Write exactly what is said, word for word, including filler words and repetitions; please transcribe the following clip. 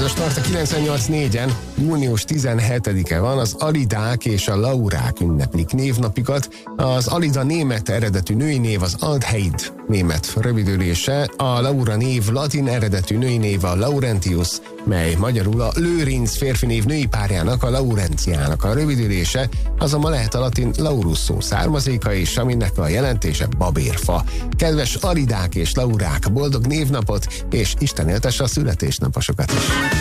Ez a Start a kilencvennyolc négyen, június tizenhetedike van, az Alidák és a Laurák ünneplik névnapikat. Az Alida német eredetű női név az Aldheid német rövidülése, a Laura név latin eredetű női név a Laurentius, mely magyarul a Lőrinc férfi név női párjának, a Laurenciának a rövidülése, azonban lehet a latin Laurus szó származéka is, aminek a jelentése babérfa. Kedves Alidák és Laurák, boldog névnapot, és Isten éltesse a születésnaposokat is!